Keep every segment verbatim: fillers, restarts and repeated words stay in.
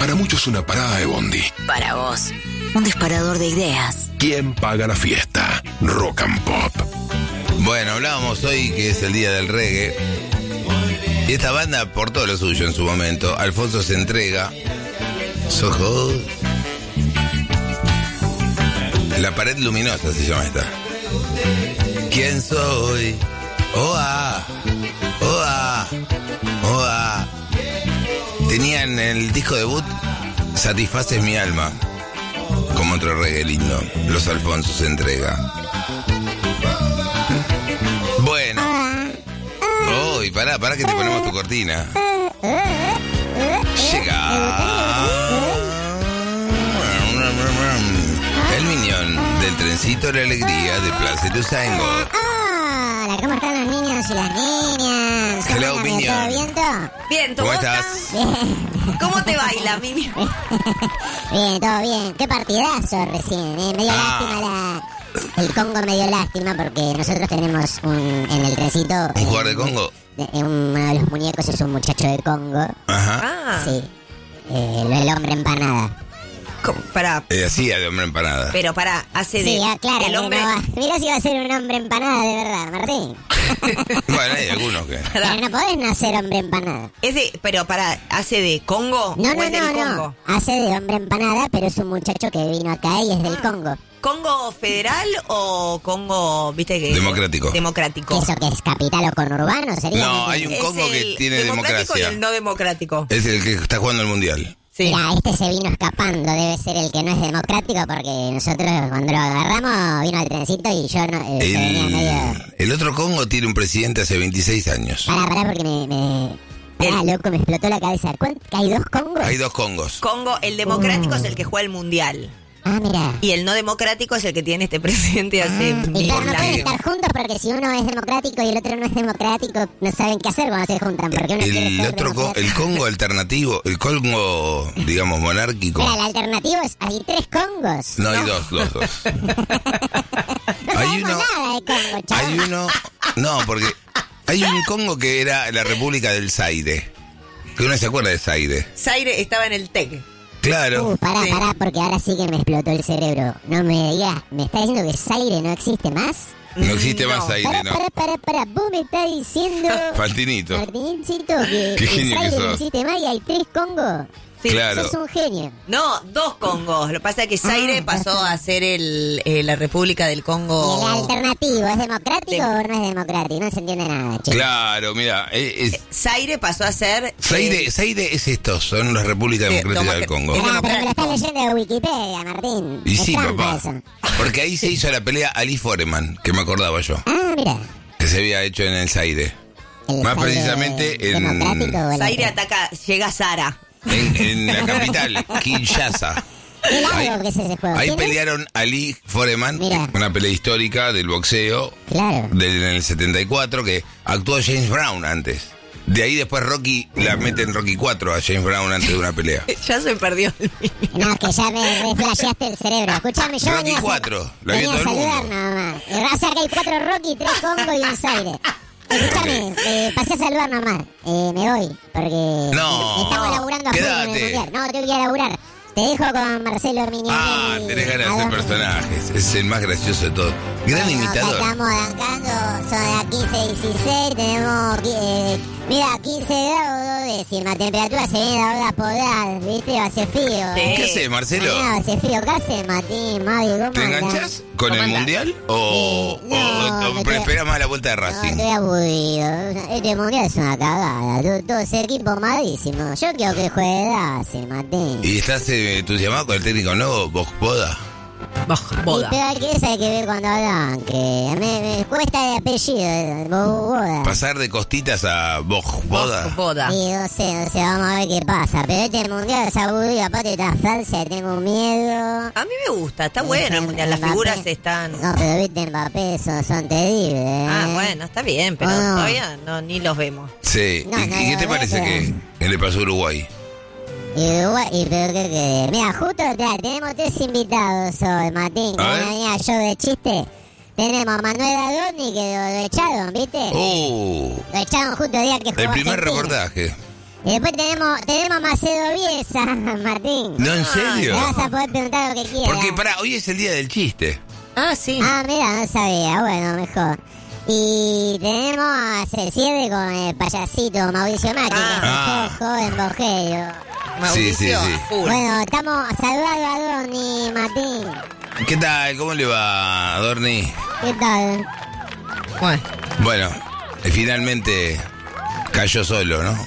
Para muchos una parada de bondi. Para vos, un disparador de ideas. ¿Quién paga la fiesta? Rock and Pop. Bueno, hablábamos hoy que es el día del reggae. Y esta banda aportó lo suyo en su momento. Alfonso se entrega. Soho. La pared luminosa se llama esta. ¿Quién soy? Oa, oa, oa. Tenían el disco debut Satisfaces mi alma. Como otro reggae lindo. Los Alfonsos se entrega. Bueno. Oh, y pará, pará que te ponemos tu cortina. Llega el Minion del trencito de la alegría de Plaza Ituzaingó. Hola, ¿cómo están los niños y las niñas? Hello, Minion. ¿Todo viento? Bien, ¿tú ¿Cómo vos estás? Bien. ¿Cómo te baila, Mimi? Bien, todo bien. Qué partidazo recién, ¿eh? Me dio Ah. lástima la... El Congo me dio lástima porque nosotros tenemos un, en el trencito... ¿Un jugador de Congo? eh, uno de los muñecos es un muchacho de Congo. Ajá. Ah, Sí. Eh, el hombre empanada. ¿cómo? Pará, Eh, hacía de hombre empanada. pero pará, hace de... Sí, aclara el que hombre... no va. Mirá si va a ser un hombre empanada de verdad, Martín. Bueno, hay algunos que... Pero no podés nacer hombre empanada. Es de... Pero pará, ¿hace de Congo? No, ¿O no, es del no, Congo? no. Hace de hombre empanada, pero es un muchacho que vino acá y es del Congo. ¿Congo federal o Congo, viste que... Democrático. Democrático. ¿Eso que es capital o conurbano sería? No, ¿Qué? hay un Es Congo que el tiene democrático democracia. y el no democrático. Es el que está jugando el mundial. Sí. Mira, este se vino escapando, debe ser el que no es democrático porque nosotros cuando lo agarramos vino al trencito y yo no, eh, se venía medio... El, el otro Congo tiene un presidente hace veintiséis años. Pará, pará porque me... me... Pará, loco, me explotó la cabeza. ¿Cuánto? ¿Hay dos Congos? Hay dos Congos. Congo, el democrático es el que juega el mundial. Ah, mira. Y el no democrático es el que tiene este presidente hace Y mil pero no pueden años. estar juntos porque si uno es democrático y el otro no es democrático, no saben qué hacer cuando se juntan. Porque uno quiere El ser otro co- democrático. el Congo alternativo, el Congo, digamos, monárquico. Mira, el alternativo es, hay tres Congos. No, hay dos, dos, dos. No Hay sabemos uno, nada de Congo, chaval. hay uno, no, porque hay un Congo que era la República del Zaire. Que uno se acuerda de Zaire. Zaire estaba en el T E C. Claro. Uh, pará, Sí. pará, porque ahora sí que me explotó el cerebro. No me digas, ¿me está diciendo que Zaire no existe más? No existe No. más Zaire, Pará, ¿no? pará, pará, pará, vos me estás diciendo... Fantinito. Martincito, que Qué que genio que Zaire no sos. existe más y hay tres Congos. Sí. Claro. Sos un genio. No, dos Congos. Lo que pasa es que Zaire Ah, pasó a ser el, eh, la República del ¿Y el Congo. alternativo es democrático Dem- o no es democrático? No se entiende nada, che. Claro, mira, es, es- Zaire pasó a ser... Zaire, eh, Zaire es esto, son la República Sí, Democrática democ- del Congo. es Ah, pero me lo democrático. estás leyendo de Wikipedia, Martín. Y Es sí, trampa papá. eso. Porque ahí se hizo la pelea Ali Foreman, que me acordaba yo, Ah, mira. que se había hecho en el Zaire. El Más Zaire precisamente en- democrático o el Zaire otro. ataca, llega Sara. En, en la capital, Kinshasa. Qué largo Ahí, que es ese juego. ahí ¿Tiene? pelearon Ali Foreman, Mira. una pelea histórica del boxeo Claro. del, en el setenta y cuatro, que actuó James Brown antes. De ahí después Rocky la mete en Rocky cuatro a James Brown antes de una pelea. Ya se perdió el mío. No, que ya me reflasheaste el cerebro. Escuchame, yo Rocky venía a, cuatro, la venía vio a todo el saludar mundo. nada más. Eh, O sea que hay cuatro Rocky, tres Congo y un Zaire. Escuchame, eh, pasé a saludar nomás. Eh, me voy, porque No, estamos laburando a full con el quédate. mundial. No, tengo que ir a laburar. Te dejo con Marcelo Herminio. Ah, tenés ganas de hacer personajes. Es el más gracioso de todos. Gran Bueno, imitador. acá estamos arrancando, son las quince dieciséis, tenemos, eh, mira, quince grados, dos décimas, temperatura se viene a horas podadas, ¿viste? Va a ser frío. Sí. ¿eh? ¿Qué haces, Marcelo? Mañana va a ser frío, ¿qué haces, Matín, Mavi? ¿Cómo ¿Te andás? enganchás con el ¿Cómo andás? mundial? ¿O, Sí, no, o- o me pre- quedé- esperás más la vuelta de No, Racing? estoy aburrido. Este mundial es una cagada. Todo- Todos equipos malísimos. Yo quiero que juegue Racing, Matín. ¿Y estás eh, entusiasmado con el técnico nuevo, Boda? Baj- Y Boda. pero hay que, eso hay que ver cuando arranque. Me, me cuesta de apellido, eh, Bo- Boda. Pasar de costitas a Boda. Baj- Boda. Sí, no sé, no sé, vamos a ver qué pasa. Pero este mundial es aburrido, aparte está Francia, tengo miedo. A mí me gusta, está bueno el mundial. Las Mbappé. figuras están... No, pero viste, Mbappé son, son terribles. ¿eh? Ah, bueno, está bien, pero Ah. todavía no, ni los vemos. Sí. No, ¿Y, no, y qué no, te no, parece no. que, que le pasó a Uruguay? Y Uruguay, y pero que, que- mira, justo ya, tenemos tres invitados hoy, Martín. Que A van ver. a venir al show de chiste. Tenemos a Manuel Adorni que lo, lo echaron, ¿viste? ¡Oh! Lo echaron justo el día que jugó El primer Argentina. reportaje. Y después tenemos, tenemos a Macedo Bielsa, Martín. No, ¿en serio? Le vas a poder preguntar lo que quieras. Porque, pará, hoy es el día del chiste. Ah, sí. Ah, mira, no sabía. Bueno, mejor. Y tenemos a hacer cierre con el payasito Mauricio Macri, Ah. que es un joven bojero. Mauricio, Sí, sí, sí. full. Bueno, estamos saludando a Dorni, Martín. ¿Qué tal? ¿Cómo le va, Dorni? ¿Qué tal? Bueno. Bueno, eh, finalmente cayó solo, ¿no?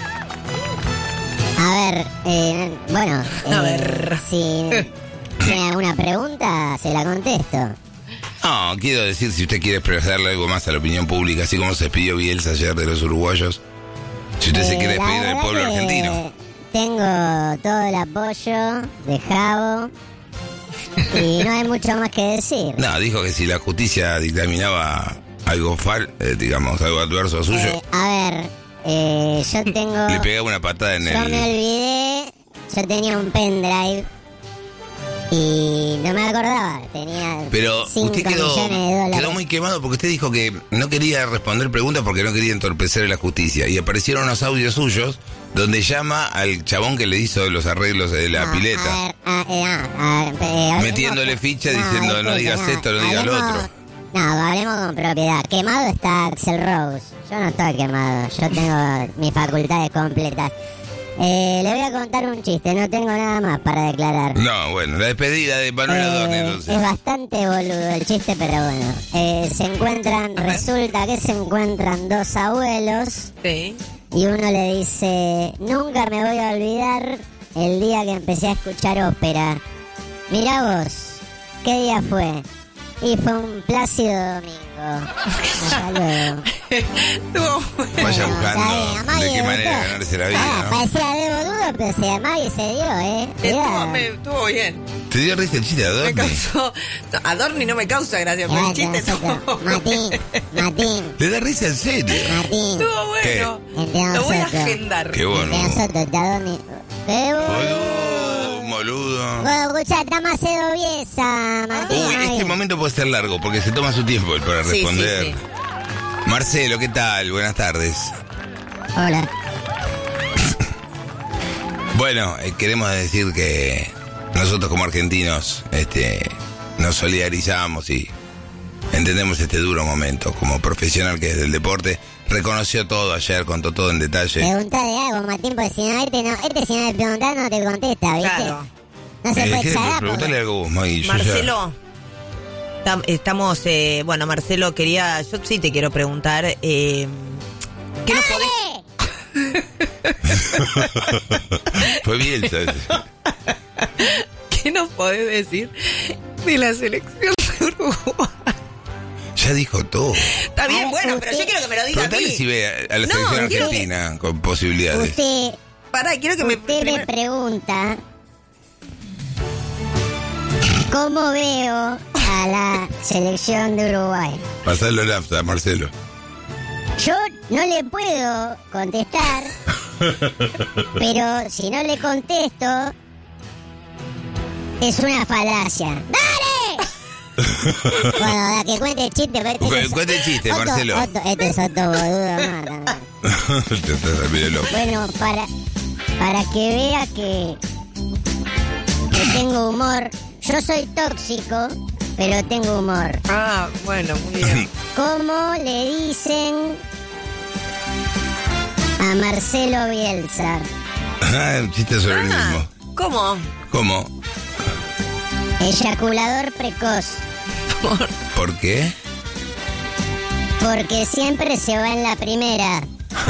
A ver, eh, bueno. A eh, ver. Si tiene alguna pregunta, se la contesto. No, quiero decir, si usted quiere expresarle algo más a la opinión pública, así como se despidió Bielsa ayer de los uruguayos, si usted se Eh, quiere la despedir del verdad pueblo que argentino. Tengo todo el apoyo de Javo y no hay mucho más que decir. No, dijo que si la justicia dictaminaba algo fal, eh, digamos, algo adverso a suyo, Eh, a ver, eh, yo tengo... le pegaba una patada en Yo me el... olvidé, yo tenía un pendrive y no me acordaba, tenía Pero cinco usted quedó, millones de dólares. quedó muy quemado porque usted dijo que no quería responder preguntas porque no quería entorpecer a la justicia. Y aparecieron unos audios suyos donde llama al chabón que le hizo los arreglos de la No, pileta. A ver, a, eh, ah, a ver, eh, hablemos- Metiéndole ficha diciendo, no disculpe, digas esto, no digas lo hablemos- otro. No, hablemos con propiedad. Quemado está Axel Rose. Yo no estoy quemado, yo tengo mis facultades completas. Eh, le voy a contar un chiste, no tengo nada más para declarar. No, bueno, la despedida de Manuel Adorni, Eh, entonces. es bastante boludo el chiste, pero bueno. Eh, se encuentran, resulta que se encuentran dos abuelos Sí. y uno le dice, nunca me voy a olvidar el día que empecé a escuchar ópera. Mirá vos, ¿qué día fue? Y fue un plácido domingo. Hasta luego. Estuvo bueno. Vaya Bueno, está bien, buscando Amagui, de qué manera doctor. ganarse la vida, Ah, ¿no? parecía de boludo, pero se Amagui se dio, ¿eh? Estuvo, Cuidado. me- estuvo bien. ¿Te dio risa el chiste de Me Adorni? causó. no, Adorni no me causa gracia, pero el Bueno, chiste nosotros- estuvo. Matín, Matín, ¿Le da risa en serio? Matín. Estuvo bueno. Entre Lo voy a nosotros. agendar. Qué bueno. De nosotros, te adorni. ¡Qué Boludo, boludo. Bueno, escuchá, está Macedo Bielsa, Martín. Uy, Ay. este momento puede ser largo porque se toma su tiempo él para Sí, sí, responder. sí. Marcelo, ¿qué tal? Buenas tardes. Hola. Bueno, eh, queremos decir que nosotros como argentinos este, nos solidarizamos y entendemos este duro momento. Como profesional que es del deporte, reconoció todo ayer, contó todo en detalle. Preguntale algo, Martín, porque si no, este, no, este si no le preguntás no te contesta, ¿viste? Claro. No se Eh, puede ¿qué- chagar. Preguntale algo vos, Maggie. yo ya- Marcelo, tam- estamos, eh, bueno, Marcelo, quería, yo sí te quiero preguntar, eh, ¿qué nos podés, Fue Bielsa. ¿qué nos podés decir de la selección de Uruguay? Ya dijo todo. Está bien, A ver, bueno, pero usted- yo quiero que me lo diga a Preguntale mí. si ve a la No, selección quiero- argentina con posibilidades. Usted, Pará, quiero que me... usted me primero- pregunta cómo veo a la selección de Uruguay. Pasalo la nafta, Marcelo. Yo no le puedo contestar, pero si no le contesto, es una falacia. ¡Dale! Bueno, la que cuente el chiste. pero este Cu- es- cuente el chiste, otro- Marcelo. otro- este es otro boludo más también. Te estás al medio loco. Bueno, para, para que vea que, que tengo humor. Yo soy tóxico, pero tengo humor. Ah, bueno, muy bien. ¿Cómo le dicen a Marcelo Bielsa? Ah, un chiste sobre el Ah, mismo. ¿cómo? ¿Cómo? Eyaculador precoz. Por- ¿Por qué? Porque siempre se va en la primera.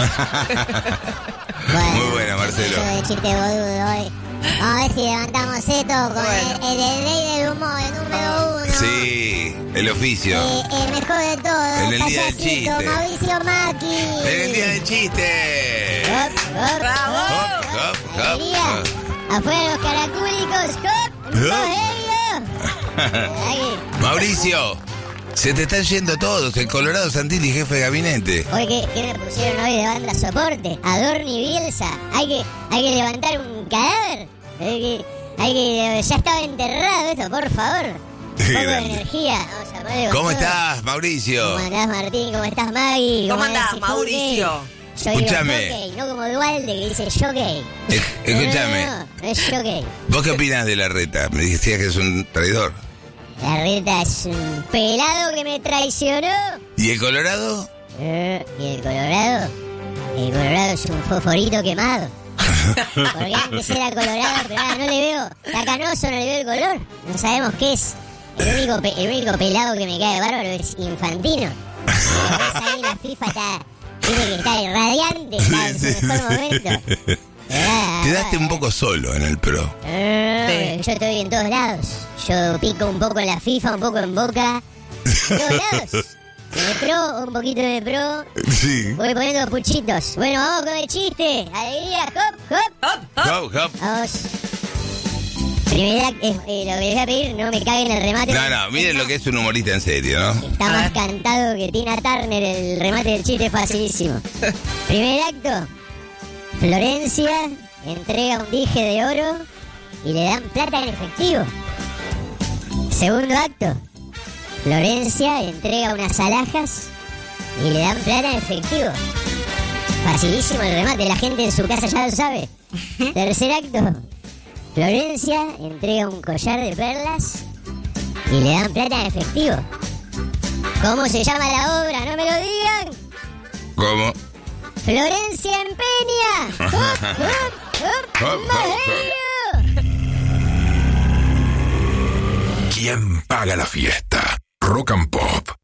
Muy buena, Marcelo. Yo de chiste boludo hoy. Vamos a ver si levantamos esto con Bueno. el, el rey del humor, el número uno. Sí, el oficio. Eh, el mejor de todos, En el día del payasito, chiste. Mauricio Macri. En el día del chiste. Hop, hop, ¡Bravo! Hop, hop, hop, Alegría. hop. Afuera los caracúlicos. Hop, Rogelio. Ahí. Mauricio, se te están yendo todos. El Colorado Santilli, jefe de gabinete. Oye, ¿qué, qué me pusieron hoy de banda soporte? Adorni Bielsa. Hay que, hay que levantar un cadáver. Hay que, hay que, ya estaba enterrado esto, por favor. Un poco de Grande. energía. Vamos a ponerle con ¿Cómo todo. estás, Mauricio? ¿Cómo andás, Martín? ¿Cómo estás, Maggie? ¿Cómo andás, andás, Cifunes? Mauricio? Yo digo Escúchame. jockey, no como Dualde que dice jockey. Eh, escúchame. No, no, no, no es jockey. ¿Vos qué opinas de la reta? Me decías que es un traidor. La reta es un pelado que me traicionó. ¿Y el Colorado? Eh, y el Colorado, el Colorado es un fosforito quemado. Porque antes era colorado, pero ahora no le veo. Está canoso, no le veo el color. No sabemos qué es. El único, pe- el único pelado que me cae bárbaro es Infantino. Lo ves ahí en la FIFA, está, tiene que estar radiante, está en su mejor momento. Pero nada, Quedaste un nada. poco solo en el pro. Eh, Yo estoy en todos lados. Yo pico un poco en la FIFA, un poco en Boca. En todos lados. De pro, un poquito de pro. Sí. Voy poniendo puchitos. Bueno, vamos con el chiste. Alegría, hop, hop. Hop, hop. Vamos. Primera, eh, eh, lo que les voy a pedir, no me caguen el remate. No, no, miren lo que es un humorista en serio, ¿no? Está A más ver. cantado que Tina Turner, el remate del chiste es facilísimo. Primer acto. Florencia entrega un dije de oro y le dan plata en efectivo. Segundo acto. Florencia entrega unas alhajas y le dan plata en efectivo. Facilísimo el remate, la gente en su casa ya lo sabe. Tercer acto. Florencia entrega un collar de perlas y le dan plata en efectivo. ¿Cómo se llama la obra? No me lo digan. ¿Cómo? Florencia empeña. ¡Hop, hop, hop! Hop, hop, ¡Madero! ¿Quién paga la fiesta? Rock and Pop.